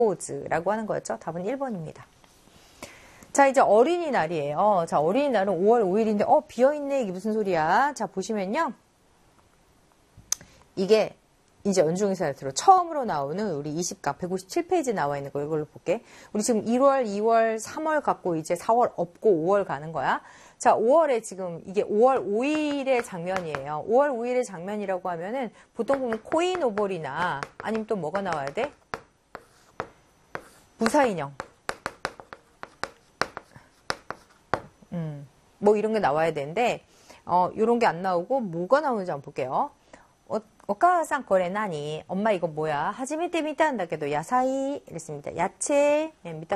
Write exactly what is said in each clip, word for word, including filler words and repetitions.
라고 하는 거였죠. 답은 일 번입니다. 자, 이제 어린이날이에요. 자, 어린이날은 오월 오일인데, 어, 비어있네. 이게 무슨 소리야? 자, 보시면요. 이게 이제 연중의사 들어 처음으로 나오는 우리 이십 강 백오십칠 페이지 나와 있는 거 이걸로 볼게. 우리 지금 일월, 이월, 삼월 갖고 이제 사월 없고 오월 가는 거야. 자, 오월에 지금 이게 오월 오일의 장면이에요. 오월 오일의 장면이라고 하면은 보통 보면 코인오볼이나 아니면 또 뭐가 나와야 돼? 무사인형. 음, 뭐 이런 게 나와야 되는데, 어, 요런 게 안 나오고 뭐가 나오는지 한번 볼게요. 어, 오카와상これ何? 엄마 이거 뭐야? 하지메테 미타한다케도 야사이 이랬습니다. 야채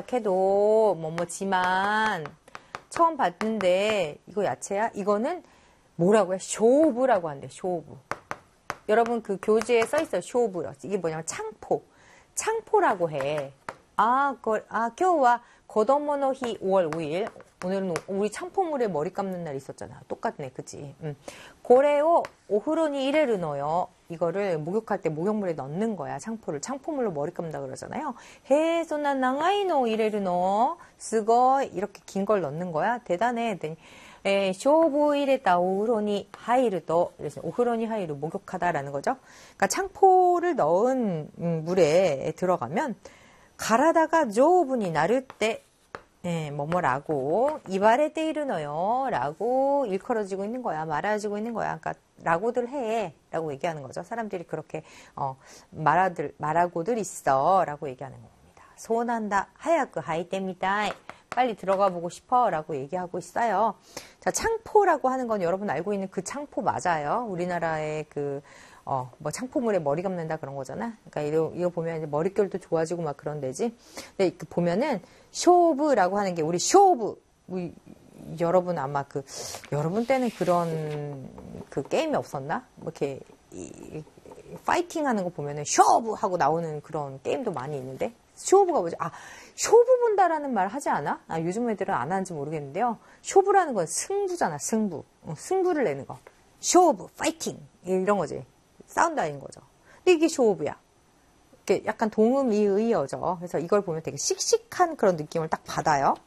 미타케도 뭐뭐지만 처음 봤는데 이거 야채야? 이거는 뭐라고요? 쇼부라고 한대요. 쇼부. 여러분 그 교재에 써 있어요. 쇼부. 이게 뭐냐면 창포. 창포라고 해. 아, 그, 아, 今日は 고도모노히 오월 오일. 오늘은 우리 창포물에 머리 감는 날 있었잖아. 똑같네, 그치? 음. 고래を 오후로니 이래를 넣어요. 이거를 목욕할 때 목욕물에 넣는 거야. 창포를. 창포물로 머리 감다 그러잖아요. 해, 소나 나가이노 이래를 넣어. 쓰고 이렇게 긴 걸 넣는 거야. 대단해. 에, 쇼부 이랬다 오후로니 하이르도 오후로니 하이르 목욕하다라는 거죠. 그러니까 창포를 넣은 물에 들어가면 가라다가 조분이 나를 때 예, 뭐뭐라고 이발에때 이르너요 라고 일컬어지고 있는 거야. 말아지고 있는 거야. 그러니까 라고들 해 라고 얘기하는 거죠. 사람들이 그렇게 어, 말하들, 말하고들 있어 라고 얘기하는 겁니다. 소난다 하야크 하이테미타이 빨리 들어가 보고 싶어 라고 얘기하고 있어요. 자, 창포라고 하는 건 여러분 알고 있는 그 창포 맞아요. 우리나라의 그 어, 뭐 창포물에 머리 감는다 그런 거잖아. 그러니까 이거, 이거 보면 이제 머릿결도 좋아지고 막 그런 데지. 근데 보면은 쇼브라고 하는 게 우리 쇼브. 우리, 여러분 아마 그 여러분 때는 그런 그 게임이 없었나? 뭐 이렇게 이, 파이팅 하는 거 보면은 쇼브 하고 나오는 그런 게임도 많이 있는데 쇼브가 뭐지? 아, 쇼브 본다라는 말 하지 않아? 아, 요즘 애들은 안 하는지 모르겠는데요. 쇼브라는 건 승부잖아. 승부. 어, 승부를 내는 거. 쇼브, 파이팅 이런 거지. 싸운다인 거죠. 근데 이게 쇼부야. 이렇게 약간 동음이의어죠. 그래서 이걸 보면 되게 씩씩한 그런 느낌을 딱 받아요.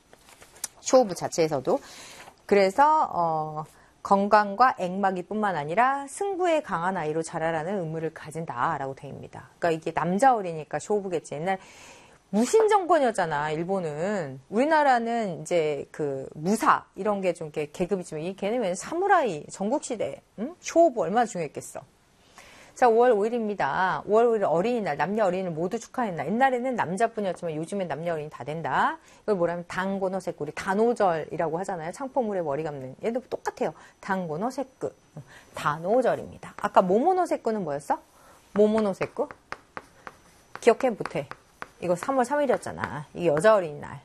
쇼부 자체에서도. 그래서 어, 건강과 액막이 뿐만 아니라 승부에 강한 아이로 자라라는 의무를 가진다라고 되어 있습니다. 그러니까 이게 남자 어리니까 쇼부겠지. 옛날 무신 정권이었잖아, 일본은. 우리나라는 이제 그 무사 이런 게 좀 계급이지만 이 걔는 왜 사무라이 전국시대 응? 쇼부 얼마나 중요했겠어. 자, 오월 오일입니다. 오월 오일 어린이날, 남녀 어린이를 모두 축하하는 날. 옛날에는 남자뿐이었지만 요즘엔 남녀 어린이 다 된다. 이걸 뭐라면 단고노세쿠, 우리 단오절이라고 하잖아요. 창포물에 머리 감는. 얘도 똑같아요. 단고노세쿠, 단오절입니다. 아까 모모노세쿠는 뭐였어? 모모노세쿠? 기억해 못해. 이거 삼월 삼일이었잖아. 이게 여자 어린이날.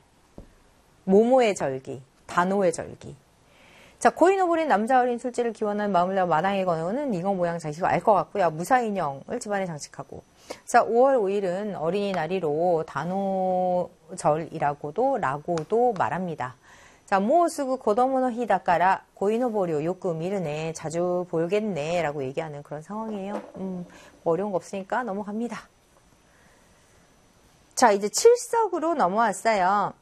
모모의 절기, 단오의 절기. 자, 고인오볼인 남자 어린 술지를 기원하는 마음을 내어 마당에 거는 인형 모양 장식을 알 것 같고요. 무사인형을 집안에 장식하고. 자, 오월 오일은 어린이날이로 단오절이라고도 라고도 말합니다. 자, 모스구 고도모노 히다까라 고인오볼이요 요크 미르네 자주 보겠네 라고 얘기하는 그런 상황이에요. 음, 뭐 어려운 거 없으니까 넘어갑니다. 자, 이제 칠석으로 넘어왔어요.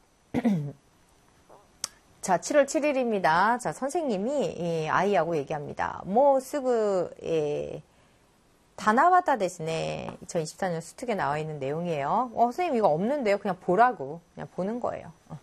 자, 칠월 칠일입니다. 자, 선생님이 이 아이하고 얘기합니다. 뭐 쓰그 예, 다나와타 데스네. 이천이십사년 수특에 나와 있는 내용이에요. 어, 선생님 이거 없는데요. 그냥 보라고. 그냥 보는 거예요. 어.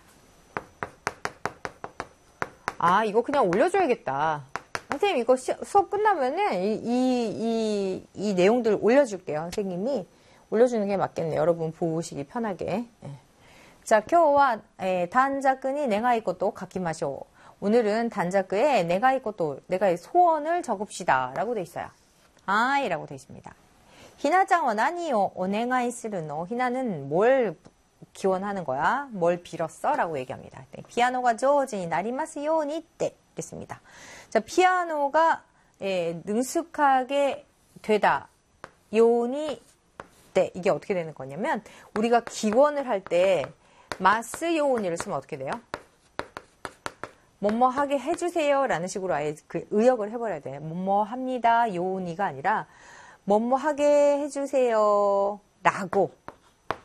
아, 이거 그냥 올려줘야겠다. 선생님 이거 시, 수업 끝나면은 이, 이, 이, 이 내용들 올려줄게요. 선생님이 올려주는 게 맞겠네요. 여러분 보시기 편하게. 예. 자, 今日は 단자끈이 내가 이것도 가키마쇼. 오늘은 단자끈에 내가 이것도 내가 소원을 적읍시다 라고 돼 있어요. 아이 라고 돼 있습니다. 히나짱은 나니요 오네가이 스르노. 히나는 뭘 기원하는 거야? 뭘 빌었어? 라고 얘기합니다. 피아노가 조진이 나리마스 요니 때 됐습니다. 자, 피아노가 예, 능숙하게 되다. 요니 때 이게 어떻게 되는 거냐면 우리가 기원을 할때 마스 요온이를 쓰면 어떻게 돼요? 뭐뭐 하게 해주세요 라는 식으로 아예 그 의역을 해버려야 돼요. 뭐뭐 합니다 요온이가 아니라 뭐뭐 하게 해주세요 라고